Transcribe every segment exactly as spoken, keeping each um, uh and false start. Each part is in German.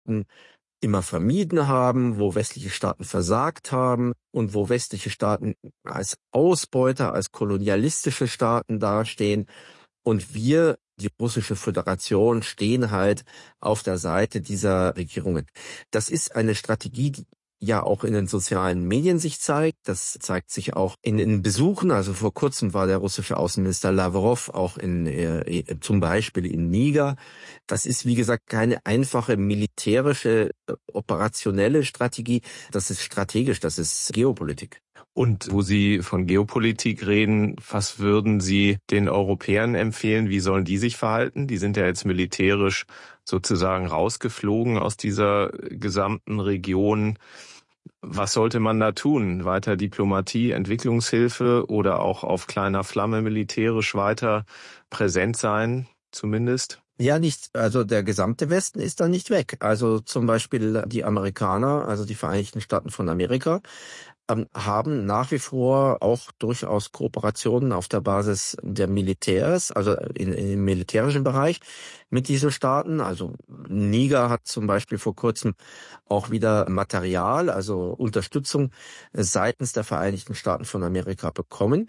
Staaten immer vermieden haben, wo westliche Staaten versagt haben und wo westliche Staaten als Ausbeuter, als kolonialistische Staaten dastehen. Und wir, die Russische Föderation, stehen halt auf der Seite dieser Regierungen. Das ist eine Strategie, die ja auch in den sozialen Medien sich zeigt. Das zeigt sich auch in den Besuchen. Also vor kurzem war der russische Außenminister Lavrov auch in äh, zum Beispiel in Niger. Das ist, wie gesagt, keine einfache militärische, äh, operationelle Strategie. Das ist strategisch, das ist Geopolitik. Und wo Sie von Geopolitik reden, was würden Sie den Europäern empfehlen? Wie sollen die sich verhalten? Die sind ja jetzt militärisch sozusagen rausgeflogen aus dieser gesamten Region. Was sollte man da tun? Weiter Diplomatie, Entwicklungshilfe oder auch auf kleiner Flamme militärisch weiter präsent sein, zumindest? Ja, nicht, also der gesamte Westen ist da nicht weg. Also zum Beispiel die Amerikaner, also die Vereinigten Staaten von Amerika, ähm, haben nach wie vor auch durchaus Kooperationen auf der Basis der Militärs, also in, in im militärischen Bereich mit diesen Staaten. Also Niger hat zum Beispiel vor kurzem auch wieder Material, also Unterstützung seitens der Vereinigten Staaten von Amerika bekommen.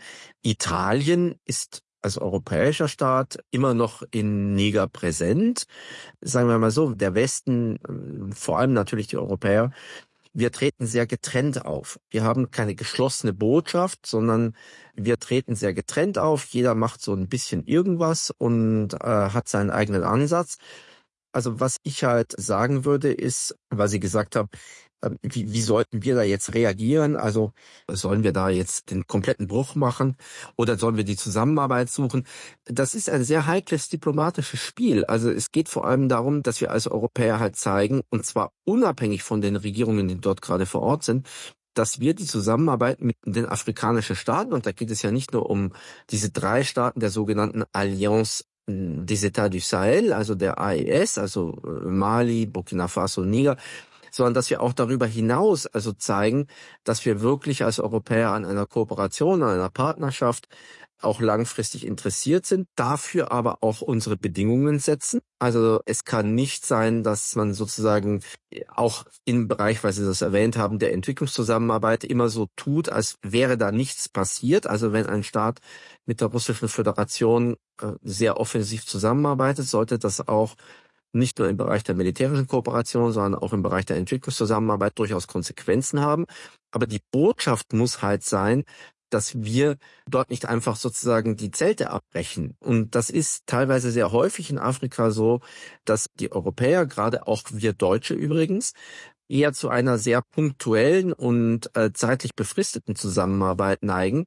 Italien ist als europäischer Staat immer noch in Niger präsent. Sagen wir mal so, der Westen, vor allem natürlich die Europäer, wir treten sehr getrennt auf. Wir haben keine geschlossene Botschaft, sondern wir treten sehr getrennt auf. Jeder macht so ein bisschen irgendwas und äh, hat seinen eigenen Ansatz. Also was ich halt sagen würde ist, weil Sie gesagt haben, Wie, wie sollten wir da jetzt reagieren? Also sollen wir da jetzt den kompletten Bruch machen oder sollen wir die Zusammenarbeit suchen? Das ist ein sehr heikles diplomatisches Spiel. Also es geht vor allem darum, dass wir als Europäer halt zeigen, und zwar unabhängig von den Regierungen, die dort gerade vor Ort sind, dass wir die Zusammenarbeit mit den afrikanischen Staaten, und da geht es ja nicht nur um diese drei Staaten der sogenannten Allianz des États du Sahel, also der A E S, also Mali, Burkina Faso, Niger, sondern dass wir auch darüber hinaus also zeigen, dass wir wirklich als Europäer an einer Kooperation, an einer Partnerschaft auch langfristig interessiert sind, dafür aber auch unsere Bedingungen setzen. Also es kann nicht sein, dass man sozusagen auch im Bereich, weil Sie das erwähnt haben, der Entwicklungszusammenarbeit immer so tut, als wäre da nichts passiert. Also wenn ein Staat mit der Russischen Föderation sehr offensiv zusammenarbeitet, sollte das auch nicht nur im Bereich der militärischen Kooperation, sondern auch im Bereich der Entwicklungszusammenarbeit durchaus Konsequenzen haben. Aber die Botschaft muss halt sein, dass wir dort nicht einfach sozusagen die Zelte abbrechen. Und das ist teilweise sehr häufig in Afrika so, dass die Europäer, gerade auch wir Deutsche übrigens, eher zu einer sehr punktuellen und äh, zeitlich befristeten Zusammenarbeit neigen.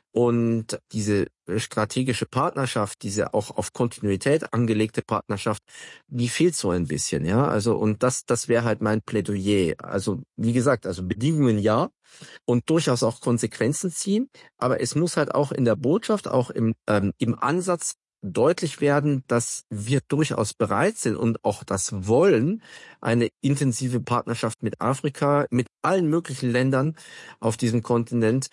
Und diese strategische Partnerschaft, diese auch auf Kontinuität angelegte Partnerschaft, die fehlt so ein bisschen, ja. Also, und das, das wäre halt mein Plädoyer. Also, wie gesagt, also Bedingungen ja und durchaus auch Konsequenzen ziehen. Aber es muss halt auch in der Botschaft, auch im, ähm, im Ansatz deutlich werden, dass wir durchaus bereit sind und auch das wollen, eine intensive Partnerschaft mit Afrika, mit allen möglichen Ländern auf diesem Kontinent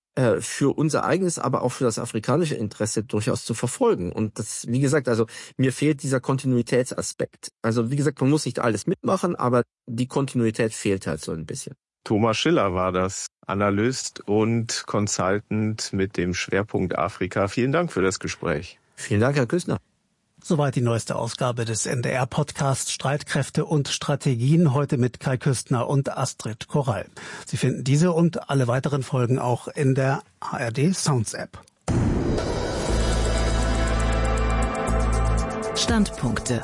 für unser eigenes, aber auch für das afrikanische Interesse durchaus zu verfolgen. Und das, wie gesagt, also mir fehlt dieser Kontinuitätsaspekt. Also wie gesagt, man muss nicht alles mitmachen, aber die Kontinuität fehlt halt so ein bisschen. Thomas Schiller war das, Analyst und Consultant mit dem Schwerpunkt Afrika. Vielen Dank für das Gespräch. Vielen Dank, Herr Küssner. Soweit die neueste Ausgabe des N D R-Podcasts Streitkräfte und Strategien, heute mit Kai Küstner und Astrid Korall. Sie finden diese und alle weiteren Folgen auch in der A R D Sounds App. Standpunkte.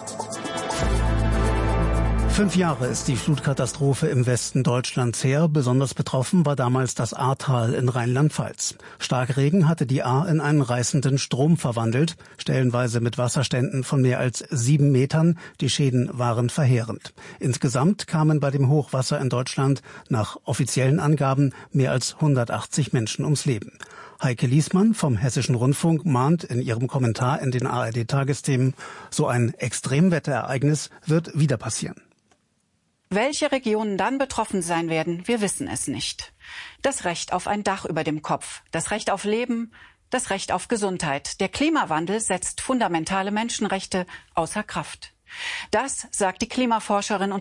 Fünf Jahre ist die Flutkatastrophe im Westen Deutschlands her. Besonders betroffen war damals das Ahrtal in Rheinland-Pfalz. Starkregen hatte die Ahr in einen reißenden Strom verwandelt, stellenweise mit Wasserständen von mehr als sieben Metern. Die Schäden waren verheerend. Insgesamt kamen bei dem Hochwasser in Deutschland nach offiziellen Angaben mehr als hundertachtzig Menschen ums Leben. Heike Liesmann vom Hessischen Rundfunk mahnt in ihrem Kommentar in den A R D-Tagesthemen, so ein Extremwetterereignis wird wieder passieren. Welche Regionen dann betroffen sein werden, wir wissen es nicht. Das Recht auf ein Dach über dem Kopf, das Recht auf Leben, das Recht auf Gesundheit. Der Klimawandel setzt fundamentale Menschenrechte außer Kraft. Das sagt die Klimaforscherin und